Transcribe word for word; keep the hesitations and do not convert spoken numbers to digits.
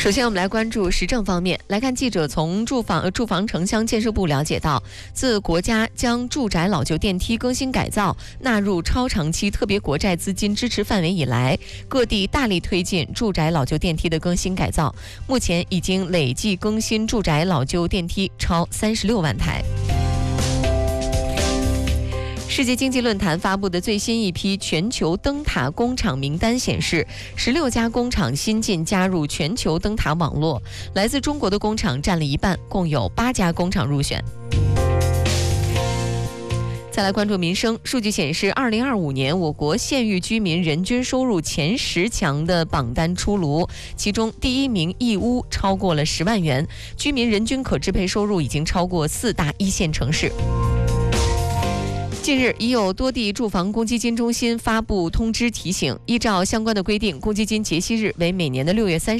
首先，我们来关注时政方面。来看，记者从住房、呃、住房城乡建设部了解到，自国家将住宅老旧电梯更新改造纳入超长期特别国债资金支持范围以来，各地大力推进住宅老旧电梯的更新改造。目前已经累计更新住宅老旧电梯超三十六万台。世界经济论坛发布的最新一批全球灯塔工厂名单显示，十六家工厂新晋加入全球灯塔网络，来自中国的工厂占了一半，共有八家工厂入选。再来关注民生，数据显示，二零二五年我国县域居民人均收入前十强的榜单出炉，其中第一名义乌超过了十万元，居民人均可支配收入已经超过四大一线城市。近日，已有多地住房公积金中心发布通知提醒，依照相关的规定，公积金结息日为每年的六月三十。